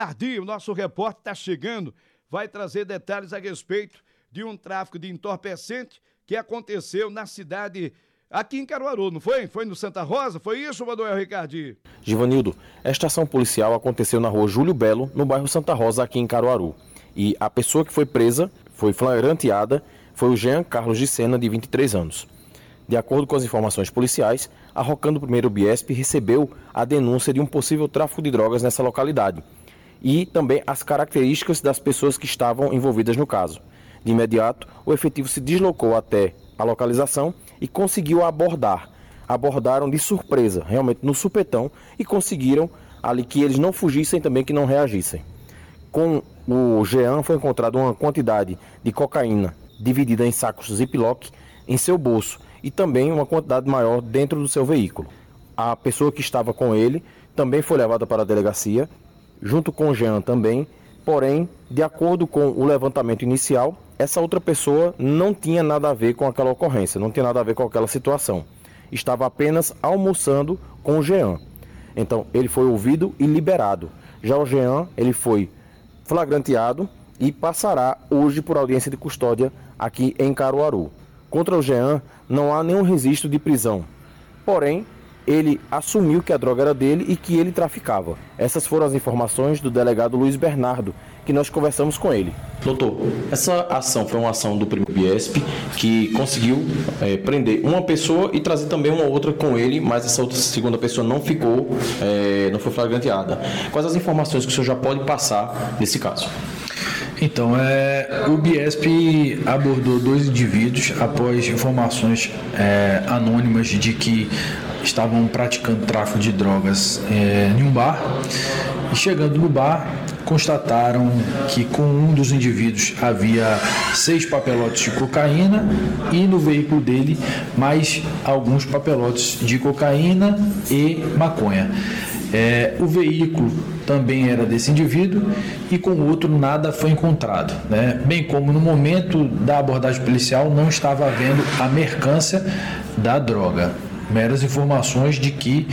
O nosso repórter está chegando, vai trazer detalhes a respeito de um tráfico de entorpecente que aconteceu na cidade, aqui em Caruaru, não foi? Foi no Santa Rosa? Foi isso, Manuel Ricardi? Givanildo, esta ação policial aconteceu na rua Júlio Belo, no bairro Santa Rosa, aqui em Caruaru. E a pessoa que foi presa, foi flagranteada, foi o Jean Carlos de Sena, de 23 anos. De acordo com as informações policiais, a Rocam do 1º Biesp recebeu a denúncia de um possível tráfico de drogas nessa localidade e também as características das pessoas que estavam envolvidas no caso. De imediato, o efetivo se deslocou até a localização e conseguiu abordar. Abordaram de surpresa, realmente no supetão, e conseguiram ali que eles não fugissem, também que não reagissem. Com o Jean foi encontrada uma quantidade de cocaína dividida em sacos Ziploc em seu bolso e também uma quantidade maior dentro do seu veículo. A pessoa que estava com ele também foi levada para a delegacia, junto com o Jean também, porém, de acordo com o levantamento inicial, essa outra pessoa não tinha nada a ver com aquela ocorrência, não tinha nada a ver com aquela situação. Estava apenas almoçando com o Jean. Então, ele foi ouvido e liberado. Já o Jean, ele foi flagranteado e passará hoje por audiência de custódia aqui em Caruaru. Contra o Jean, não há nenhum registro de prisão. Porém, ele assumiu que a droga era dele e que ele traficava. Essas foram as informações do delegado Luiz Bernardo, que nós conversamos com ele. Doutor, essa ação foi uma ação do 1º Biesp que conseguiu prender uma pessoa e trazer também uma outra com ele, mas essa outra segunda pessoa não ficou, não foi flagranteada. Quais as informações que o senhor já pode passar nesse caso? Então, o Biesp abordou 2 indivíduos após informações anônimas de que estavam praticando tráfico de drogas em um bar. E chegando no bar, constataram que com um dos indivíduos havia 6 papelotes de cocaína e no veículo dele mais alguns papelotes de cocaína e maconha. O veículo também era desse indivíduo e com o outro nada foi encontrado, né? Bem como no momento da abordagem policial não estava havendo a mercância da droga. Meras informações de que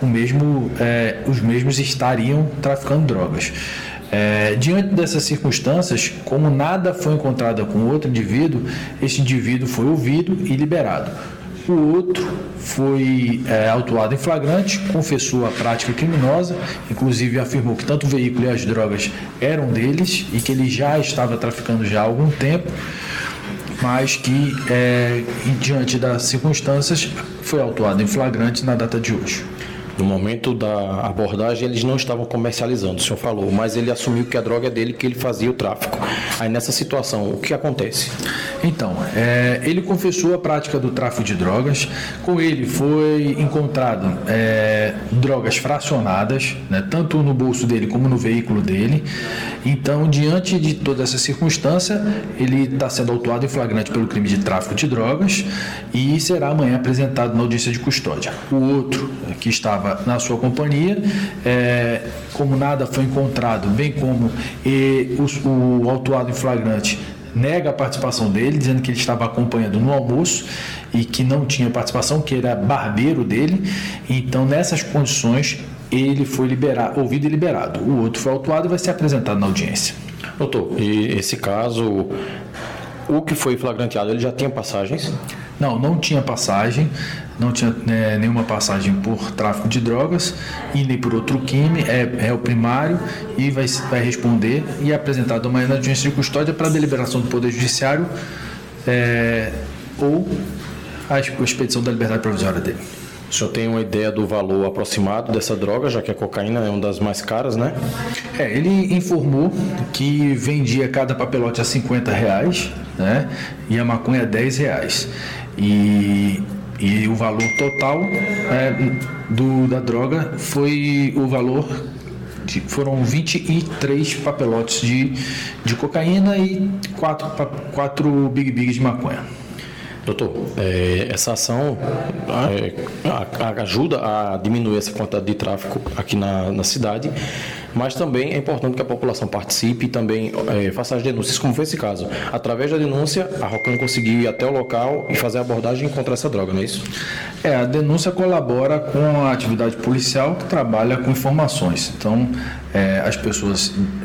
os mesmos estariam traficando drogas. Diante dessas circunstâncias, como nada foi encontrado com o outro indivíduo, esse indivíduo foi ouvido e liberado. O outro foi autuado em flagrante, confessou a prática criminosa, inclusive afirmou que tanto o veículo e as drogas eram deles e que ele já estava traficando já há algum tempo, mas que, diante das circunstâncias, foi autuado em flagrante na data de hoje. No momento da abordagem, eles não estavam comercializando, o senhor falou, mas ele assumiu que a droga é dele, que ele fazia o tráfico. Aí, nessa situação, o que acontece? Então, ele confessou a prática do tráfico de drogas. Com ele foi encontrado drogas fracionadas, né, tanto no bolso dele como no veículo dele. Então, diante de toda essa circunstância, ele está sendo autuado em flagrante pelo crime de tráfico de drogas e será amanhã apresentado na audiência de custódia. O outro, que estava na sua companhia, como nada foi encontrado, bem como o autuado em flagrante nega a participação dele, dizendo que ele estava acompanhando no almoço e que não tinha participação, que era barbeiro dele. Então, nessas condições, ele foi ouvido e liberado. O outro foi autuado e vai ser apresentado na audiência. Doutor, e esse caso, o que foi flagranteado, ele já tinha passagens? Não tinha passagem, não tinha nenhuma passagem por tráfico de drogas e nem por outro crime, é o primário e vai responder e é apresentado amanhã na audiência de custódia para deliberação do Poder Judiciário ou a expedição da liberdade provisória dele. O senhor tem uma ideia do valor aproximado dessa droga, já que a cocaína é uma das mais caras, né? Ele informou que vendia cada papelote a R$50, né? E a maconha a R$10. E o valor total da droga foi o valor foram 23 papelotes de cocaína e 4 Big Bigs de maconha. Doutor, essa ação ajuda a diminuir essa quantidade de tráfico aqui na cidade, mas também é importante que a população participe e também faça as denúncias, como foi esse caso. Através da denúncia, a Rocan conseguiu ir até o local e fazer a abordagem e encontrar essa droga, não é isso? A denúncia colabora com a atividade policial que trabalha com informações. Então, as pessoas